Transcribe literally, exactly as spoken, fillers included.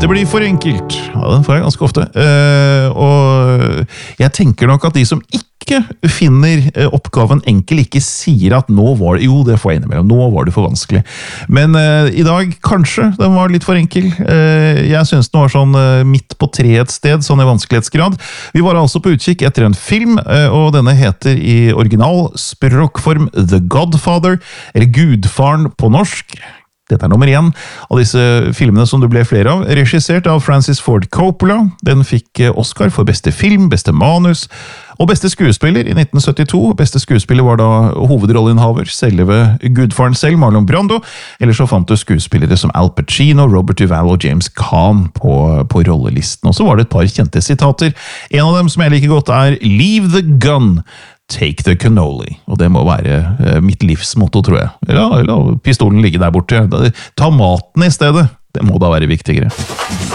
Dette blir for enkelt. Ja, den får jeg ganske ofte. Uh, og jeg tenker nok at de som ikke finner oppgaven enkel, ikke sier at nå var det, jo det får jeg innimellom, nå var det for vanskelig. Men uh, i dag kanskje den var litt for enkel. Uh, jeg synes den var sånn uh, midt på tre et sted, sånn i vanskelighetsgrad. Vi var altså på utkikk etter en film, uh, og denne heter i original språkform The Godfather, eller Gudfaren på norsk. Dette er nummer én av disse filmene som det ble flere av, regissert av Francis Ford Coppola. Den fikk Oscar for beste film, beste manus og beste skuespiller i nitten syttito. Beste skuespiller var da hovedrolleinnehaver, selve Gudfaren selv, Marlon Brando. Eller så fant du skuespillere som Al Pacino, Robert Duvall og James Caan på, på rollelisten. Og så var det et par kjente sitater. En av dem som jeg liker godt er «Leave the gun, take the cannoli». Og det må være uh, mitt livsmotto, tror jeg. Eller, eller pistolen ligger der borte. Ta maten i stedet. Det må da være viktigere.